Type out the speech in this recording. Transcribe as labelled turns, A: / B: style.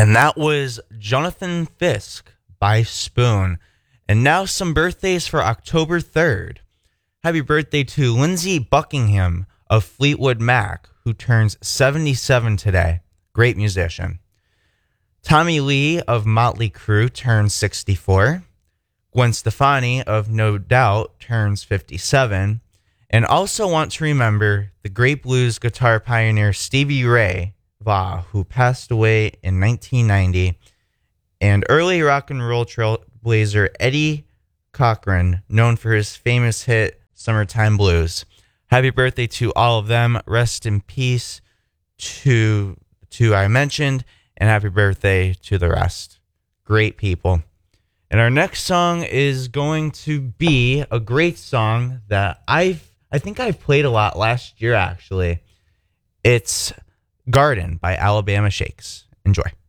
A: And that was Jonathan Fisk by Spoon. And now some birthdays for October 3rd. Happy birthday to Lindsey Buckingham of Fleetwood Mac, who turns 77 today. Great musician. Tommy Lee of Motley Crue turns 64. Gwen Stefani of No Doubt turns 57. And also want to remember the great blues guitar pioneer Stevie Ray Vaughan, who passed away in 1990. And early rock and roll trailblazer Eddie Cochran, known for his famous hit Summertime Blues. Happy birthday to all of them. Rest in peace to I mentioned, and happy birthday to the rest. Great people. And our next song is going to be a great song that I think I've played a lot last year, actually. It's Garden by Alabama Shakes. Enjoy.